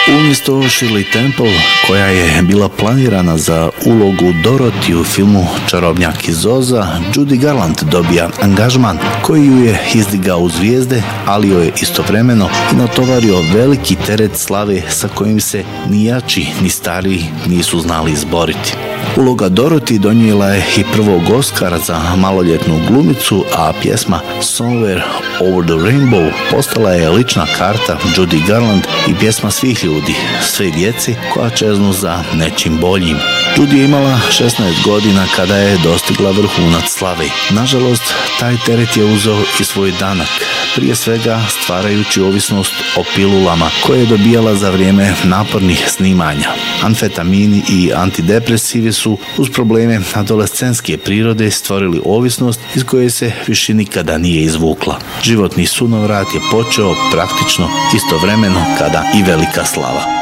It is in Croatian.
Umjesto Shirley Temple, koja je bila planirana za ulogu Dorothy u filmu Čarobnjak iz Oza, Judy Garland dobija angažman koji ju je izdigao u zvijezde, ali joj je istovremeno i natovario veliki teret slave sa kojim se ni jači ni stariji nisu znali izboriti. Uloga Dorothy donijela je i prvog Oscara za maloljetnu glumicu, a pjesma Somewhere Over the Rainbow postala je lična karta Judy Garland i pjesma svih ljudi, sve djeci koja čeznu za nečim boljim. Judy je imala 16 godina kada je dostigla vrhunac slave. Nažalost, taj teret je uzeo i svoj danak, prije svega stvarajući ovisnost o pilulama koje je dobijala za vrijeme napornih snimanja. Amfetamini i antidepresivi su uz probleme adolescentske prirode stvorili ovisnost iz koje se više nikada nije izvukla. Životni sunovrat je počeo praktično istovremeno kada i velika slava.